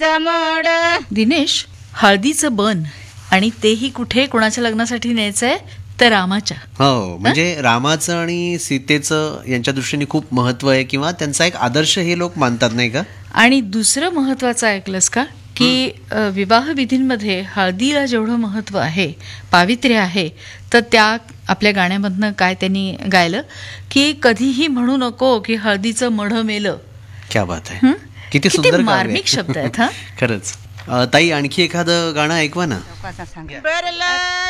समोड. दिनेश, हळदीचं बन आणि तेही कुठे कोणाच्या लग्नासाठी न्यायचंय तर रामाच्या. हो, म्हणजे रामाचं आणि सीतेचं यांच्या दृष्टीने खूप महत्व आहे किंवा त्यांचा एक आदर्श हे लोक मानतात, नाही का? आणि दुसरं महत्वाचं ऐकलंस का की विवाह विधींमध्ये हळदीला जेवढं महत्व आहे, पावित्र्य आहे, तर त्या आपल्या गाण्यामधनं काय त्यांनी गायलं की कधीही म्हणू नको की हळदीचं मढं मेलं. क्या बात आहे. किती सुंदर काव्य आहे. मार्मिक शब्द आहेत. हा खरंच. ताई, आणखी एखादं गाणं ऐकवा ना. भरला